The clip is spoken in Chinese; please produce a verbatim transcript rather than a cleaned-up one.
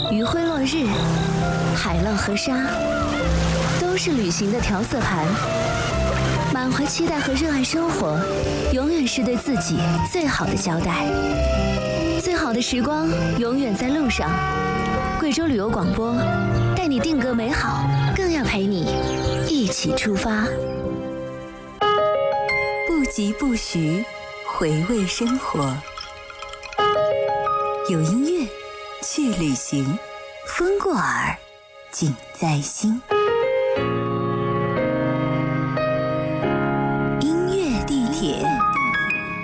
余晖落日，海浪和沙，都是旅行的调色盘。满怀期待和热爱生活，永远是对自己最好的交代。最好的时光永远在路上。贵州旅游广播，带你定格美好，更要陪你一起出发。 不疾不徐，回味生活。有音乐，去旅行，风过耳，景在心。